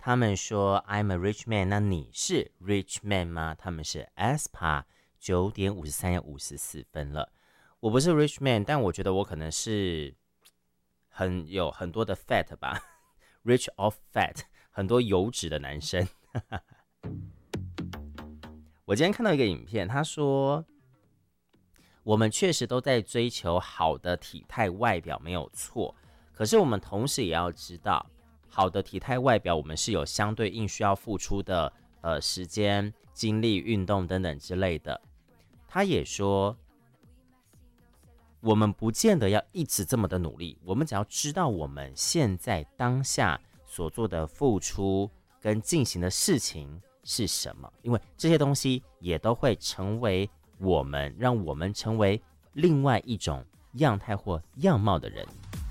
他们说 I'm a rich man， 那你是 rich man 吗？他们是 aespa 9点53要54分了。我不是 rich man， 但我觉得我可能是有很多的 fat 吧，rich of fat， 很多油脂的男生。我今天看到一个影片，他说我们确实都在追求好的体态外表，没有错。可是我们同时也要知道，好的体态外表，我们是有相对应需要付出的时间、精力、运动等等之类的。他也说，我们不见得要一直这么的努力，我们只要知道我们现在当下所做的付出跟进行的事情是什么，因为这些东西也都会成为让我们成为另外一种样态或样貌的人。